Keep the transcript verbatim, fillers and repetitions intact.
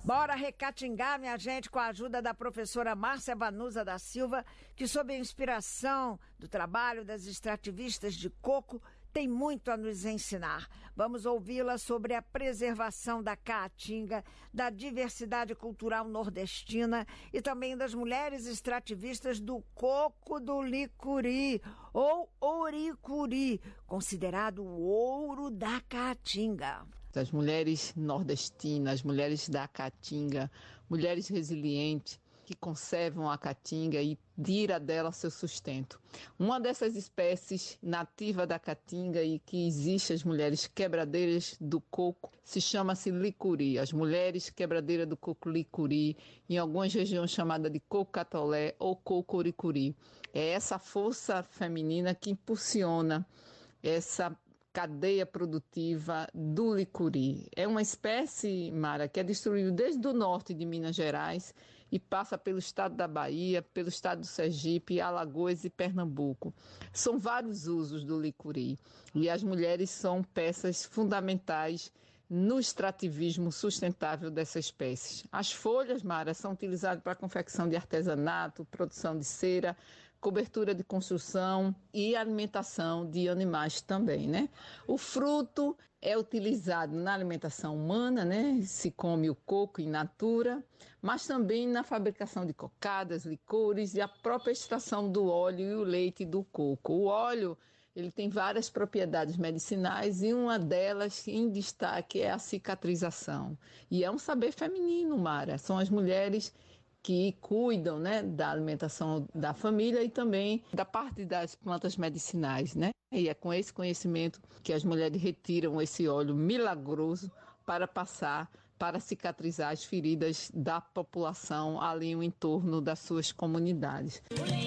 Bora recatingar, minha gente, com a ajuda da professora Márcia Vanusa da Silva, que sob a inspiração do trabalho das extrativistas de coco, tem muito a nos ensinar. Vamos ouvi-la sobre a preservação da caatinga, da diversidade cultural nordestina e também das mulheres extrativistas do coco do licuri, ou ouricuri, considerado o ouro da caatinga. As mulheres nordestinas, mulheres da caatinga, mulheres resilientes, que conservam a caatinga e tira dela seu sustento. Uma dessas espécies nativa da caatinga e que existe as mulheres quebradeiras do coco se chama-se licuri. As mulheres quebradeiras do coco licuri, em algumas regiões chamada de coco catolé ou coco ouricuri. É essa força feminina que impulsiona essa cadeia produtiva do licuri. É uma espécie, Mara, que é distribuída desde o norte de Minas Gerais e passa pelo estado da Bahia, pelo estado do Sergipe, Alagoas e Pernambuco. São vários usos do licuri e as mulheres são peças fundamentais no extrativismo sustentável dessa espécie. As folhas, Mara, são utilizadas para a confecção de artesanato, produção de cera, cobertura de construção e alimentação de animais também, né? O fruto é utilizado na alimentação humana, né? Se come o coco in natura, mas também na fabricação de cocadas, licores e a própria extração do óleo e o leite do coco. O óleo, ele tem várias propriedades medicinais e uma delas em destaque é a cicatrização. E é um saber feminino, Mara. São as mulheres que cuidam, né, da alimentação da família e também da parte das plantas medicinais, né? E é com esse conhecimento que as mulheres retiram esse óleo milagroso para passar, para cicatrizar as feridas da população ali no entorno das suas comunidades.